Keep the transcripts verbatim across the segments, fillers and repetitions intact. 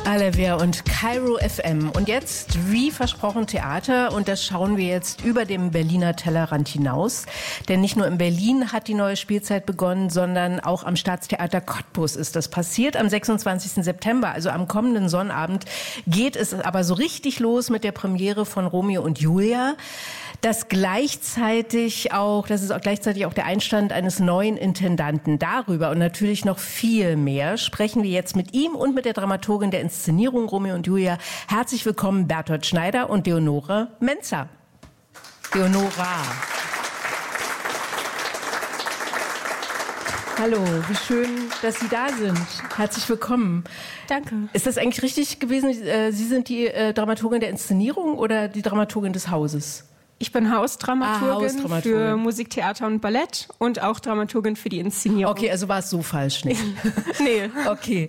Alavia und Kairo F M. Und jetzt, wie versprochen, Theater. Und das schauen wir jetzt über dem Berliner Tellerrand hinaus. Denn nicht nur in Berlin hat die neue Spielzeit begonnen, sondern auch am Staatstheater Cottbus ist das passiert. Am sechsundzwanzigsten September, also am kommenden Sonnabend, geht es aber so richtig los mit der Premiere von Romeo und Julia. Das gleichzeitig auch, das ist auch gleichzeitig auch der Einstand eines neuen Intendanten. Darüber und natürlich noch viel mehr sprechen wir jetzt mit ihm und mit der Dramaturgin der Inszenierung Romeo und Julia. Herzlich willkommen Bertolt Schneider und Leonore Menzer. Leonora. Hallo, wie schön, dass Sie da sind. Herzlich willkommen. Danke. Ist das eigentlich richtig gewesen? Sie sind die Dramaturgin der Inszenierung oder die Dramaturgin des Hauses? Ich bin Hausdramaturgin, ah, Hausdramaturgin für Musik, Theater und Ballett und auch Dramaturgin für die Inszenierung. Okay, also war es so falsch nicht. Nee. Okay.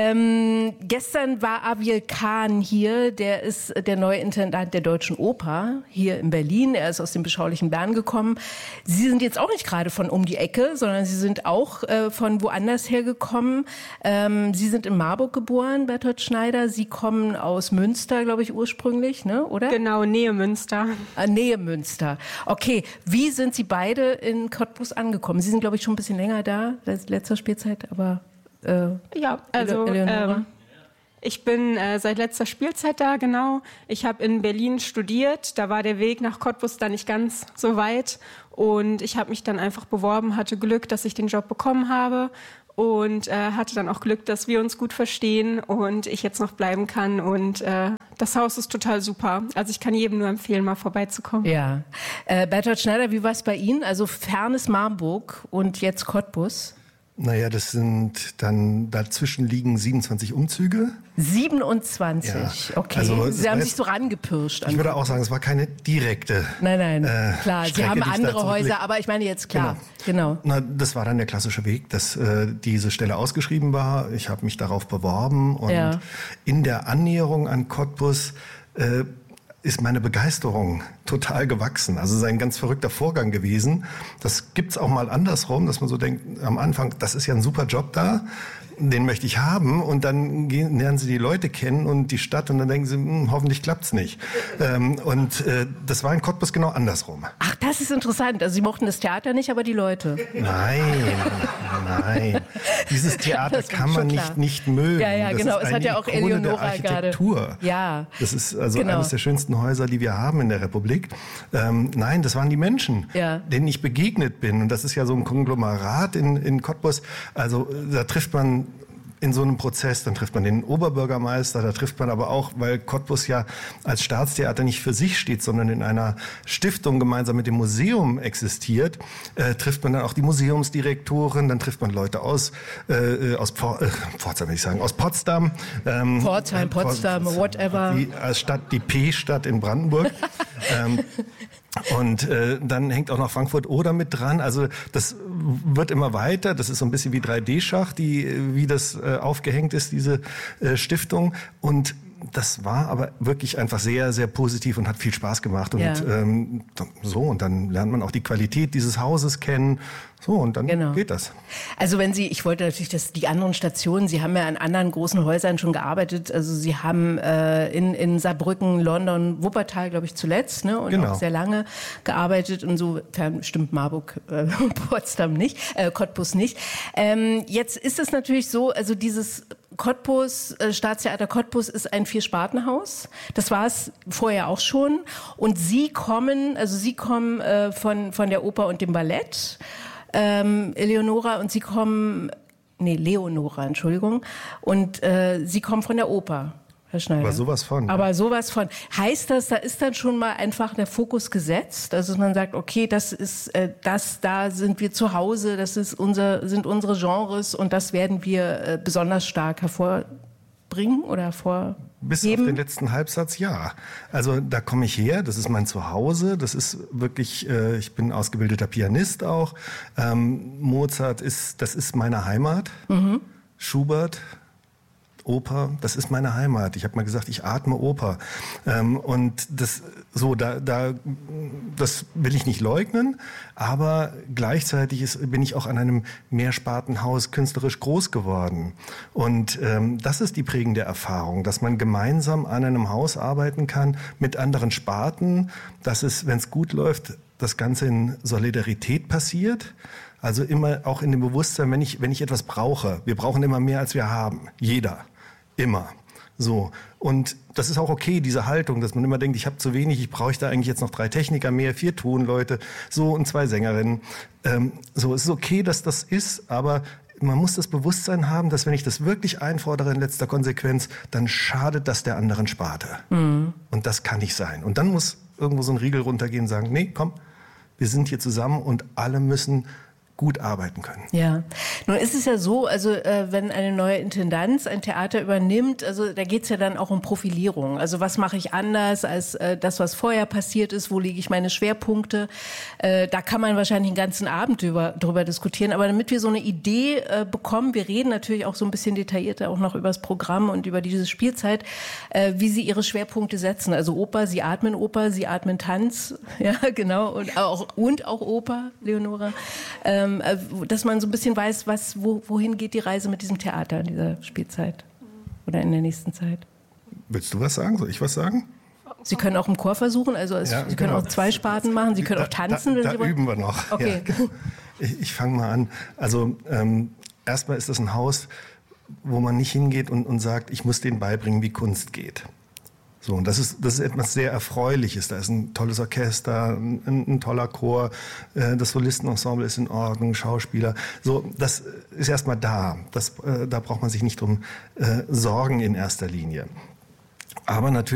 Ähm, gestern war Aviel Kahn hier, der ist der neue Intendant der Deutschen Oper hier in Berlin. Er ist aus dem beschaulichen Bern gekommen. Sie sind jetzt auch nicht gerade von um die Ecke, sondern Sie sind auch äh, von woanders hergekommen. Ähm, Sie sind in Marburg geboren, Bertolt Schneider. Sie kommen aus Münster, glaube ich, ursprünglich, ne? Oder? Genau, Nähe Münster. Ah, Nähe Münster. Okay, wie sind Sie beide in Cottbus angekommen? Sie sind, glaube ich, schon ein bisschen länger da, letzter Spielzeit, aber äh, ja, also ähm, ich bin äh, seit letzter Spielzeit da, genau. Ich habe in Berlin studiert, da war der Weg nach Cottbus dann nicht ganz so weit und ich habe mich dann einfach beworben, hatte Glück, dass ich den Job bekommen habe. Und äh, hatte dann auch Glück, dass wir uns gut verstehen und ich jetzt noch bleiben kann. Und äh, das Haus ist total super. Also ich kann jedem nur empfehlen, mal vorbeizukommen. Ja. Äh, Bertolt Schneider, wie war es bei Ihnen? Also fernes Marburg und jetzt Cottbus? Naja, das sind dann, dazwischen liegen siebenundzwanzig Umzüge. siebenundzwanzig, ja. Okay. Also, Sie haben sich so rangepirscht. Ich würde auch sagen, es war keine direkte Nein, nein, äh, klar. Sie Strecke, haben andere Häuser, Häuser, aber ich meine jetzt klar. Genau. genau. Na, das war dann der klassische Weg, dass äh, diese Stelle ausgeschrieben war. Ich habe mich darauf beworben und ja. in der Annäherung an Cottbus äh, ist meine Begeisterung total gewachsen. Also es ist ein ganz verrückter Vorgang gewesen. Das gibt's auch mal andersrum, dass man so denkt, am Anfang, das ist ja ein super Job da, den möchte ich haben. Und dann gehen, lernen sie die Leute kennen und die Stadt und dann denken sie, hm, hoffentlich klappt's nicht. Ähm, und äh, das war in Cottbus genau andersrum. Ach, das ist interessant. Also Sie mochten das Theater nicht, aber die Leute. Nein, nein. Dieses Theater kann man nicht, nicht mögen. Ja, ja, das genau. ist Es hat ja auch Eleonora gerade. Ja. Das ist also genau. eines der schönsten Häuser, die wir haben in der Republik. Ähm, nein, das waren die Menschen, ja. denen ich begegnet bin. Und das ist ja so ein Konglomerat in, in Cottbus. Also da trifft man in so einem Prozess, dann trifft man den Oberbürgermeister, da trifft man aber auch, weil Cottbus ja als Staatstheater nicht für sich steht, sondern in einer Stiftung gemeinsam mit dem Museum existiert, äh, trifft man dann auch die Museumsdirektorin, dann trifft man Leute aus äh, aus Pfor- äh, Pforzheim, will ich sagen, aus Potsdam. Ähm, Pforzheim, Potsdam, äh, whatever. Die als Stadt, die P-Stadt in Brandenburg. ähm, Und äh, dann hängt auch noch Frankfurt-Oder mit dran. Also das wird immer weiter. Das ist so ein bisschen wie drei D-Schach, die wie das äh, aufgehängt ist, diese äh, Stiftung. Und das war aber wirklich einfach sehr, sehr positiv und hat viel Spaß gemacht. Und ja. ähm, so, und dann lernt man auch die Qualität dieses Hauses kennen. So, und dann genau. geht das. Also wenn Sie, ich wollte natürlich, dass die anderen Stationen, Sie haben ja an anderen großen Häusern schon gearbeitet. Also Sie haben äh, in, in Saarbrücken, London, Wuppertal, glaube ich, zuletzt, ne? Und genau. auch sehr lange gearbeitet. Insofern stimmt Marburg, äh, Potsdam nicht, äh, Cottbus nicht. Ähm, jetzt ist es natürlich so, also dieses Cottbus, äh, Staatstheater Cottbus ist ein Vier-Sparten-Haus. Das war es vorher auch schon. Und Sie kommen, also Sie kommen äh, von, von der Oper und dem Ballett. Ähm, Eleonora und Sie kommen, nee, Leonora, Entschuldigung, und äh, Sie kommen von der Oper, Herr Schneider. Aber sowas von. Aber sowas von. Heißt das, da ist dann schon mal einfach der Fokus gesetzt, also man sagt, okay, das ist, äh, das, da sind wir zu Hause, das ist unser, sind unsere Genres und das werden wir äh, besonders stark hervorbringen oder hervor Bis Geben? auf den letzten Halbsatz, ja. Also da komme ich her, das ist mein Zuhause, das ist wirklich, äh, ich bin ausgebildeter Pianist auch. Ähm, Mozart ist, das ist meine Heimat. Mhm. Schubert, Oper, das ist meine Heimat. Ich habe mal gesagt, ich atme Oper. Ähm, und das, so, da, da, das will ich nicht leugnen, aber gleichzeitig ist, bin ich auch an einem Mehrspartenhaus künstlerisch groß geworden. Und ähm, das ist die prägende Erfahrung, dass man gemeinsam an einem Haus arbeiten kann mit anderen Sparten, dass es, wenn es gut läuft, das Ganze in Solidarität passiert. Also immer auch in dem Bewusstsein, wenn ich, wenn ich etwas brauche. Wir brauchen immer mehr, als wir haben. Jeder. Immer. So. Und das ist auch okay, diese Haltung, dass man immer denkt, ich habe zu wenig, ich brauche da eigentlich jetzt noch drei Techniker mehr, vier Tonleute, so und zwei Sängerinnen. Ähm, so, es ist okay, dass das ist, aber man muss das Bewusstsein haben, dass wenn ich das wirklich einfordere in letzter Konsequenz, dann schadet das der anderen Sparte. Mhm. Und das kann nicht sein. Und dann muss irgendwo so ein Riegel runtergehen und sagen, nee, komm, wir sind hier zusammen und alle müssen gut arbeiten können. Ja, nun ist es ja so, also äh, wenn eine neue Intendanz ein Theater übernimmt, also da geht es ja dann auch um Profilierung. Also was mache ich anders als äh, das, was vorher passiert ist? Wo lege ich meine Schwerpunkte? Äh, da kann man wahrscheinlich den ganzen Abend drüber, drüber diskutieren. Aber damit wir so eine Idee äh, bekommen, wir reden natürlich auch so ein bisschen detaillierter auch noch über das Programm und über diese Spielzeit, äh, wie Sie Ihre Schwerpunkte setzen. Also Oper, Sie atmen Oper, Sie atmen Tanz, ja genau, und auch, und auch Oper, Leonore. Ähm, dass man so ein bisschen weiß, was, wo, wohin geht die Reise mit diesem Theater in dieser Spielzeit oder in der nächsten Zeit. Willst du was sagen? Soll ich was sagen? Sie können auch im Chor versuchen, also es, ja, Sie können genau. auch zwei Sparten machen, Sie können da, auch tanzen. Da, da, wenn da Sie üben wir noch. Okay. Ja. Ich, ich fange mal an. Also ähm, erstmal ist das ein Haus, wo man nicht hingeht und, und sagt, ich muss denen beibringen, wie Kunst geht. So, und das ist, das ist etwas sehr Erfreuliches. Da ist ein tolles Orchester, ein, ein toller Chor, äh, das Solistenensemble ist in Ordnung, Schauspieler. So, das ist erstmal da. Das, äh, da braucht man sich nicht drum äh, sorgen in erster Linie. Aber natürlich